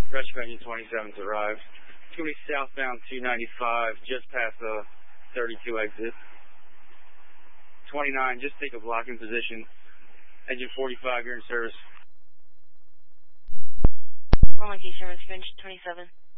Rescue Engine 27's arrived. It's going to be southbound 295, just past the 32 exit. 29, just take a blocking position. Engine 45, you're in service. On location, Rescue Engine 27.